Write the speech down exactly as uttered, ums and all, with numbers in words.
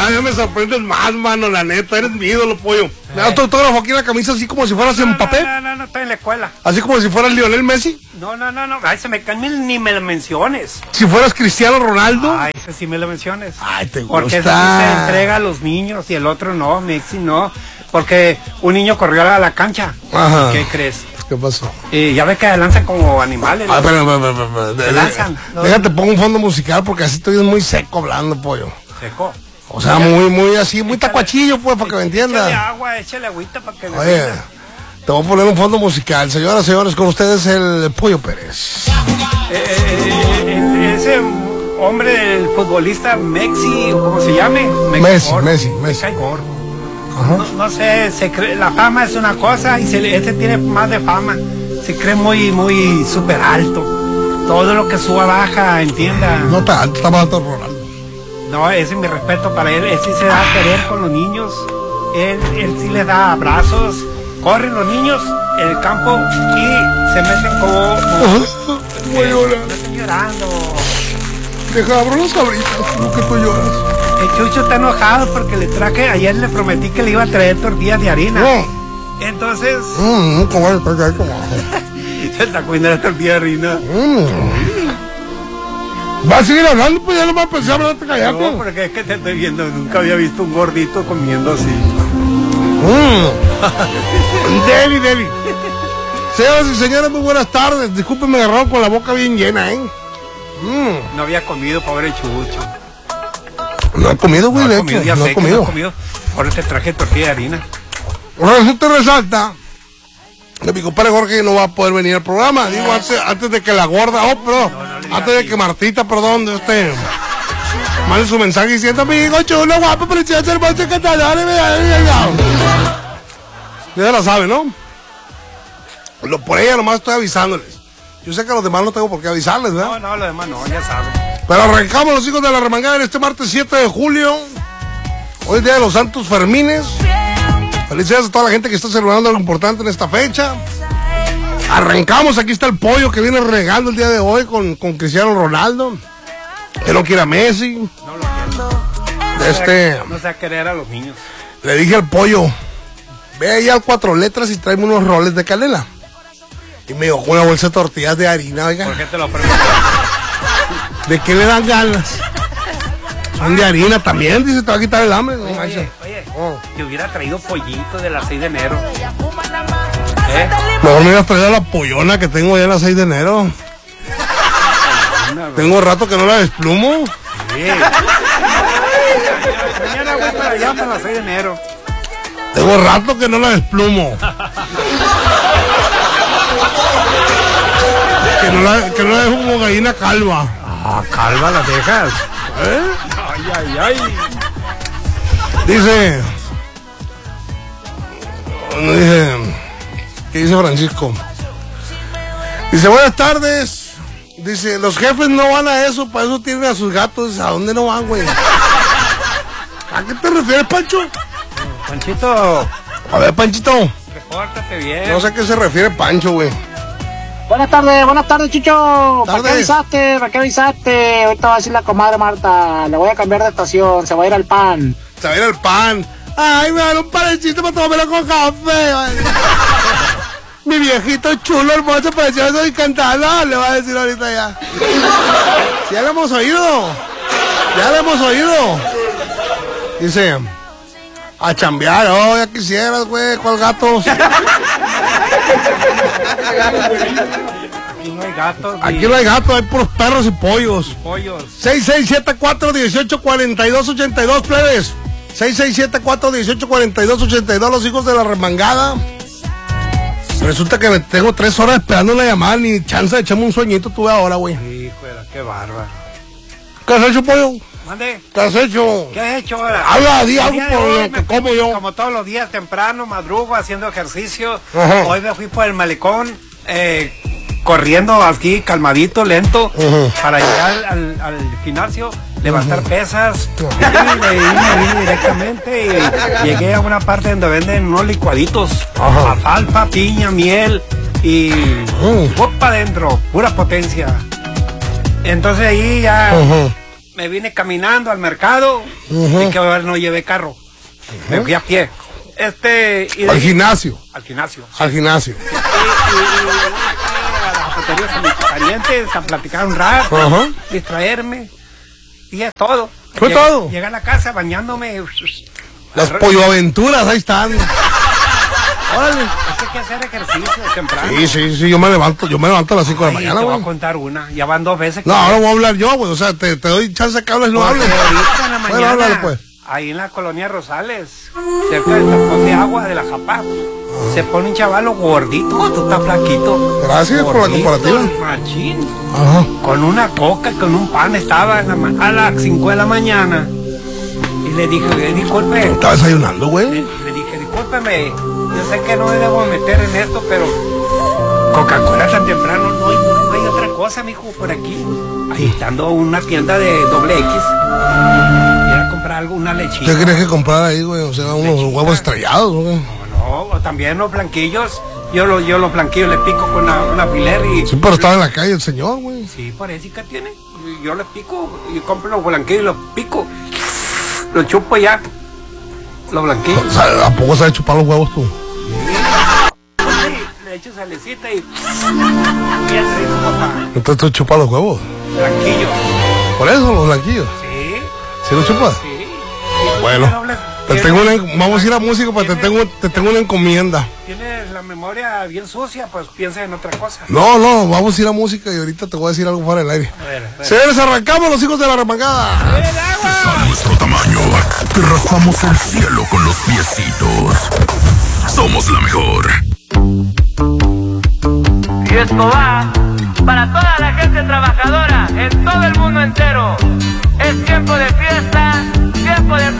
Cada día me sorprendes más, mano, la neta, eres mi ídolo, pollo. Me das tu autógrafo aquí en la camisa así como si fueras no, en no, papel. No, no, no, estoy en la escuela. Así como si fueras Lionel Messi. No, no, no, no, ay, se me caen ni me lo menciones. Si fueras Cristiano Ronaldo. Ay, ese sí me lo menciones. Ay, te gusta. Porque ese sí se entrega a los niños y el otro no, Mexi no. Porque un niño corrió a la cancha. Ajá. ¿Qué crees? ¿Qué pasó? Y ya ves que lanzan como animales. Ah, pero, pero, pero, pero, Se de- lanzan. de- Déjate, pongo un fondo musical porque así estoy muy seco hablando, pollo. Seco. O sea, muy, muy así, muy tacuachillo, pues, para que me Échale entiendas. agua, échale agüita para que me Oye, entienda. te voy a poner un fondo musical. Señoras y señores, con ustedes el Pollo Pérez. Eh, eh, eh, ese hombre del futbolista Mexi, o como se llame, me cae Messi, gordo, Messi, me Messi. cae gordo. Ajá. No, no sé, se cree, la fama es una cosa y se, le- ese tiene más de fama. Se cree muy, muy súper alto. Todo lo que suba baja, entienda. No tanto, está más alto Ronaldo. No, ese es mi respeto para él. Él sí se da a querer con los niños. Él, él sí les da abrazos. Corren los niños en el campo y se meten como... como Voy a llorar. no estén llorando. Deja, abro las cabritas, lo que tú lloras. El Chucho está enojado porque le traje... Ayer le prometí que le iba a traer tortillas de harina. No. Entonces... Mm, como el pollo, como. se está comiendo la tortilla de harina. Mm. Va a seguir hablando, pues ya no va a pensar, hablarte callado. No, porque es que te estoy viendo. Nunca había visto un gordito comiendo así. Mm. Deli, Deli. Señoras y señores, muy buenas tardes. Discúlpenme, me agarraron con la boca bien llena, ¿eh? Mm. No había comido, pobre Chucho. No he comido, güey, No de he hecho, comido, ya no sé he que no comido. he comido. Ahora te traje tortilla de harina. Resulta y resalta que mi compadre Jorge no va a poder venir al programa. Digo, antes, antes de que la gorda, oh, perdón, No, no le digas antes de así. que Martita, perdón, de usted mande su mensaje diciendo, amigo chulo, guapo, precioso, hermoso, cantador, ya la sabe, ¿no? Lo, por ella nomás estoy avisándoles. Yo sé que a los demás no tengo por qué avisarles, ¿verdad? No, no, lo demás no, ya sabes. Pero arrancamos los hijos de la remangada en este martes siete de julio. Hoy es Día de los Santos Fermines. Felicidades a toda la gente que está celebrando algo importante en esta fecha. Arrancamos, aquí está el pollo que viene regando el día de hoy con, con Cristiano Ronaldo. Que no quiere a Messi. No lo quiero. Este, No sé a querer a los niños. le dije al pollo, ve ahí al cuatro letras y tráeme unos roles de canela. Y me dijo, una bolsa de tortillas de harina, oiga. ¿Por qué te lo pregunto? ¿De qué le dan ganas? Son de harina también, dice, te va a quitar el hambre. No, Oye, manches. oye, Oh. te hubiera traído pollito de las seis de enero. ¿Eh? Mejor me hubieras traído la pollona que tengo ya en la seis de enero. Una vez. Tengo rato que no la desplumo. Sí. Mañana voy para allá para las seis de enero. Tengo rato que no la desplumo. que, no la, que no la dejo como gallina calva. Ah, calva la dejas. ¿Eh? Ay, ay, ay. Dice. No dice. ¿Qué dice Francisco? Dice, buenas tardes. Dice, los jefes no van a eso, para eso tienen a sus gatos. ¿A dónde no van, güey? ¿A qué te refieres, Pancho? Panchito, A ver, Panchito. repórtate bien. No sé a qué se refiere Pancho, güey. Buenas tardes, buenas tardes, Chucho. ¿Para qué Tardes. avisaste? ¿Para qué avisaste? Ahorita va a decir la comadre Marta. Le voy a cambiar de estación, se va a ir al pan. Se va a ir el pan. Ay, me dan un panecito para tomármelo con café. Vale. Mi viejito chulo, hermoso, precioso y cantado. Le va a decir ahorita ya. Ya lo hemos oído. Ya lo hemos oído. Dice, a chambear, oh, ya quisieras, güey, ¿cuál gatos? Aquí no hay gatos. ni Aquí no hay gatos, hay puros perros y pollos. pollos. seis seis siete cuatro, uno ocho cuatro dos, ocho dos, plebes. seis seis siete cuatro, uno ocho cuatro dos, ocho dos, los hijos de la remangada. Resulta que me tengo tres horas esperando una llamada, ni chance de echarme un sueñito tuve ahora, güey. Híjole, qué bárbaro. ¿Qué has hecho, pollo? Mande. ¿Qué has hecho? ¿Qué has hecho ahora? Habla, di El algo día de por hoy lo me que fui, como yo. Como todos los días, temprano, madrugo, haciendo ejercicio. Ajá. Hoy me fui por el malecón, eh, corriendo aquí, calmadito, lento, Ajá. para llegar al, al gimnasio, levantar pesas. Y de ahí me vine directamente y llegué a una parte donde venden unos licuaditos. Ajá. Alfalfa, piña, miel y... Mm. ¡Opa! Adentro, pura potencia. Entonces ahí ya... Ajá. me vine caminando al mercado uh-huh. y que ahora no llevé carro. Uh-huh. Me fui a pie. Este, y al gimnasio. Al gimnasio. Sí. Al gimnasio. Y, y, y, a las zapaterías a mis parientes a platicar un rato, uh-huh. distraerme. Y es todo. ¿Fue Lleg todo? Llegué a la casa bañándome. Las polloaventuras, ahí están. Órale. Es que hay que hacer ejercicio temprano. Sí, sí, sí, yo me levanto, yo me levanto a las cinco de la mañana, güey. Te voy wey. a contar una, ya van dos veces. No, ahora voy a hablar yo, güey, o sea, te, te doy chance que hables y no hables. Ahorita en la mañana, bueno, háblale, pues. Ahí en la colonia Rosales, cerca del tapón de agua de la Japa, se pone un chavalo gordito, tú estás flaquito. Gracias gordito, por la comparativa. Machín. Ajá. Con una coca, con un pan, estaba en la, a las cinco de la mañana. Y le dije, disculpe. ¿Estaba desayunando, güey? Le, le dije, discúlpeme, yo sé que no me debo meter en esto, pero Coca-Cola tan temprano, no hay, no hay otra cosa, mijo, por aquí. Ahí estando una tienda de doble X. Ir a comprar algo, una lechita. ¿Qué crees que comprar ahí, güey? O sea, unos lechita. Huevos estrellados, ¿no? No, no, también los blanquillos. Yo, lo, yo los blanquillos le pico con una, una piler y... Sí, pero estaba en la calle el señor, güey. Sí, parece que tiene. Yo le pico y compro los blanquillos y los pico. Los chupo ya. Los blanquillos. O sea, ¿a poco sabes chupar los huevos tú? Sí, le echo salecita y... Bien rico, papá. Entonces tú chupas los huevos. Blanquillos. ¿Por eso los blanquillos? Sí. ¿Sí los chupas? Sí. Bueno, te tengo una, vamos a ir a música, pero te tengo, te tengo una encomienda. Tienes la memoria bien sucia, pues piensa en otra cosa. No, no, vamos a ir a música y ahorita te voy a decir algo fuera del aire. A ver, a ver. Señores, arrancamos los hijos de la remangada. A nuestro tamaño, te raspamos el cielo con los piecitos. Somos la mejor. Y esto va para toda la gente trabajadora en todo el mundo entero. Es tiempo de fiesta, tiempo de